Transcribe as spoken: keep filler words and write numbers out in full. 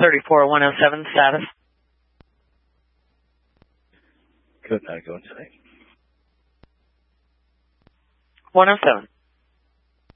thirty-four one oh seven, status. Code nine, go inside. one oh seven.